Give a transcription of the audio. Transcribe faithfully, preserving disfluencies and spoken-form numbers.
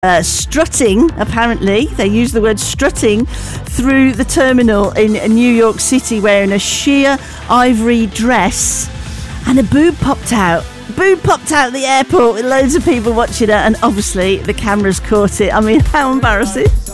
uh, strutting, apparently. They use the word strutting through the terminal in New York City wearing a sheer ivory dress, and a boob popped out. Boob popped out at the airport with loads of people watching her, and obviously the cameras caught it. I mean, how embarrassing.